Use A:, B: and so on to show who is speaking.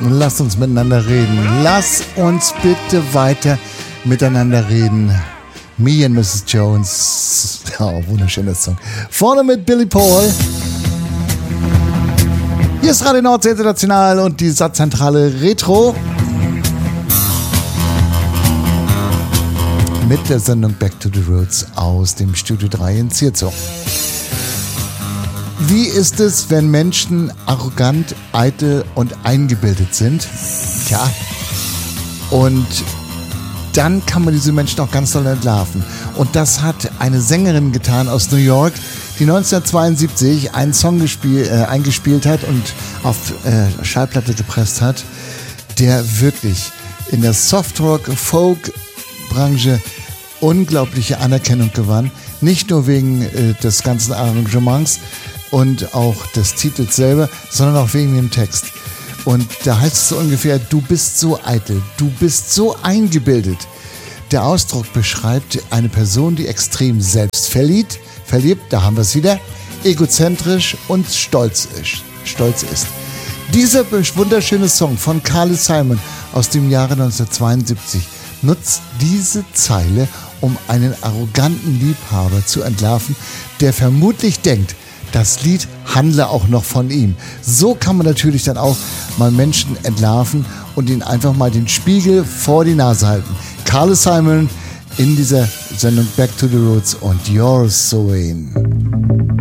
A: Lasst uns miteinander reden. Lass uns bitte weiter miteinander reden. Me and Mrs. Jones. Oh, wunderschöner Song. Vorne mit Billy Paul. Hier ist Radio Nordsee International und die Satzzentrale Retro. Mit der Sendung Back to the Roots aus dem Studio 3 in Zierzow. Wie ist es, wenn Menschen arrogant, eitel und eingebildet sind? Tja, und dann kann man diese Menschen auch ganz doll entlarven. Und das hat eine Sängerin getan aus New York, die 1972 einen Song eingespielt hat und auf Schallplatte gepresst hat, der wirklich in der Softrock-Folk-Branche unglaubliche Anerkennung gewann. Nicht nur wegen des ganzen Arrangements und auch des Titels selber, sondern auch wegen dem Text. Und da heißt es so ungefähr, du bist so eitel, du bist so eingebildet. Der Ausdruck beschreibt eine Person, die extrem selbstverliebt, da haben wir es wieder, egozentrisch und stolz ist. Dieser wunderschöne Song von Carly Simon aus dem Jahre 1972 nutzt diese Zeile, um einen arroganten Liebhaber zu entlarven, der vermutlich denkt, das Lied handle auch noch von ihm. So kann man natürlich dann auch mal Menschen entlarven und ihnen einfach mal den Spiegel vor die Nase halten. Carly Simon in dieser Sendung Back to the Roots und You're So In.